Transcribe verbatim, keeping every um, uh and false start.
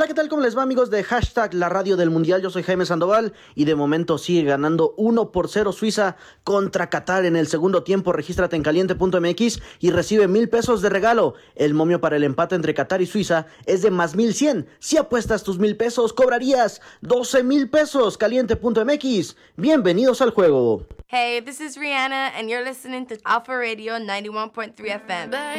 ¿qué tal? ¿Cómo les va, amigos de Hashtag La Radio del Mundial? Yo soy Jaime Sandoval y de momento sigue ganando uno por cero Suiza contra Qatar en el segundo tiempo. Regístrate en caliente punto m x y recibe mil pesos de regalo. El momio para el empate entre Qatar y Suiza es de más mil cien. Si apuestas tus mil pesos, cobrarías doce mil pesos. caliente punto m x. Bienvenidos al juego. Hey, this is Rihanna and you're listening to Alpha Radio ninety-one point three F M.